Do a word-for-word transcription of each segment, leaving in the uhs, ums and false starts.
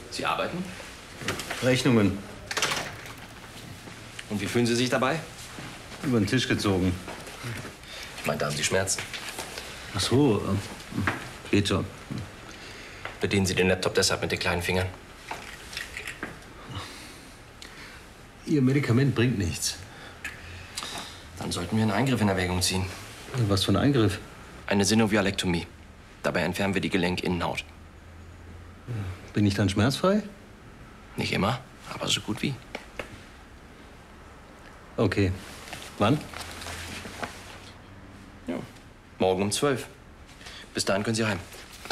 Sie arbeiten? Rechnungen. Und wie fühlen Sie sich dabei? Über den Tisch gezogen. Ich meine, da haben Sie Schmerzen. Ach so, äh, geht schon. Bedienen Sie den Laptop deshalb mit den kleinen Fingern? Ihr Medikament bringt nichts. Dann sollten wir einen Eingriff in Erwägung ziehen. Was für ein Eingriff? Eine Synovialektomie. Dabei entfernen wir die Gelenkinnenhaut. Bin ich dann schmerzfrei? Nicht immer, aber so gut wie. Okay. Wann? Ja, morgen um zwölf. Bis dahin können Sie heim.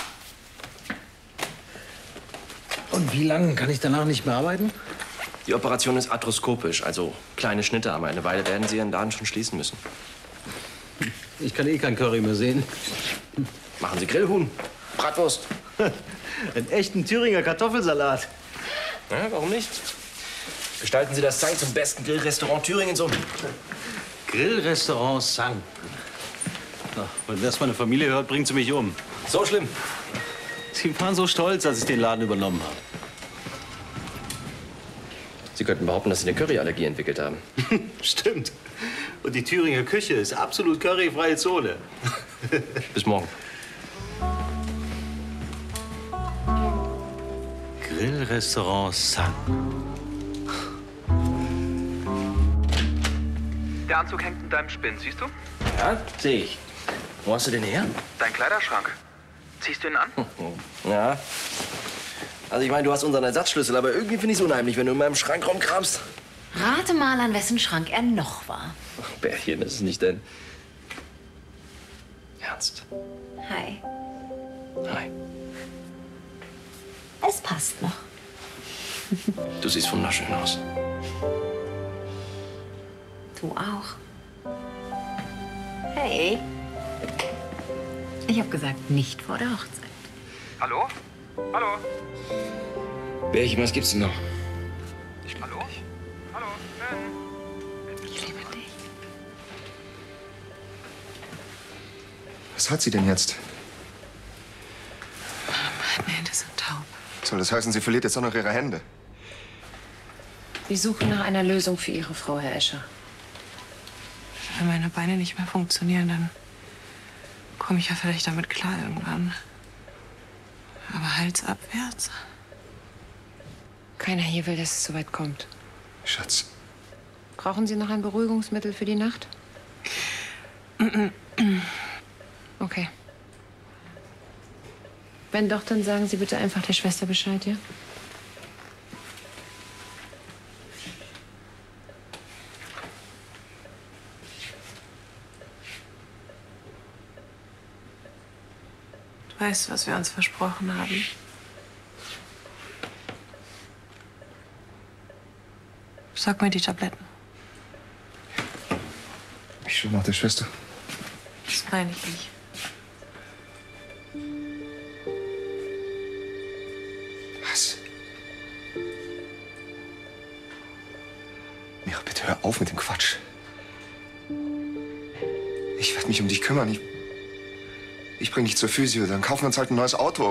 Und wie lange kann ich danach nicht mehr arbeiten? Die Operation ist arthroskopisch, also kleine Schnitte, aber eine Weile werden Sie Ihren Laden schon schließen müssen. Ich kann eh kein Curry mehr sehen. Machen Sie Grillhuhn, Bratwurst. Einen echten Thüringer Kartoffelsalat. Ja, warum nicht? Gestalten Sie das Sang zum besten Grillrestaurant Thüringens um. Grillrestaurant Sang. Na, wenn das meine Familie hört, bringt sie mich um. So schlimm. Sie waren so stolz, als ich den Laden übernommen habe. Sie könnten behaupten, dass Sie eine Curryallergie entwickelt haben. Stimmt. Und die Thüringer Küche ist absolut curryfreie Zone. Bis morgen. Grillrestaurant Sang. Der Anzug hängt in deinem Spind, siehst du? Ja, sehe ich. Wo hast du den her? Dein Kleiderschrank. Ziehst du ihn an? Ja. Also ich meine, du hast unseren Ersatzschlüssel, aber irgendwie finde ich es unheimlich, wenn du in meinem Schrank rumkramst. Rate mal, an wessen Schrank er noch war. Ach, Bärchen, das ist nicht dein Ernst. Hi. Hi. Es passt noch. Du siehst wunderschön aus. Du auch. Hey. Ich habe gesagt, nicht vor der Hochzeit. Hallo? Hallo? Bärchen, was gibt's denn noch? Ich liebe Hallo? dich. Hallo? Ben? Ich liebe dich. Was hat sie denn jetzt? Meine Hände sind taub. Soll das heißen, sie verliert jetzt auch noch ihre Hände? Wir suchen nach einer Lösung für Ihre Frau, Herr Escher. Wenn meine Beine nicht mehr funktionieren, dann komme ich ja vielleicht damit klar irgendwann. Aber halsabwärts? Keiner hier will, dass es so weit kommt. Schatz. Brauchen Sie noch ein Beruhigungsmittel für die Nacht? Okay. Wenn doch, dann sagen Sie bitte einfach der Schwester Bescheid, ja? Du weißt, was wir uns versprochen haben. Sag mir die Tabletten. Ich schon nach der Schwester. Das meine ich nicht. Was? Mira, bitte hör auf mit dem Quatsch. Ich werde mich um dich kümmern. Ich, ich bring dich zur Physio. Dann kaufen wir uns halt ein neues Auto.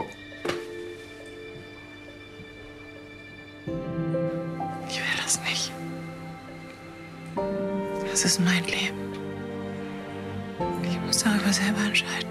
Ich will das nicht. Das ist mein Leben. Ich muss darüber selber entscheiden.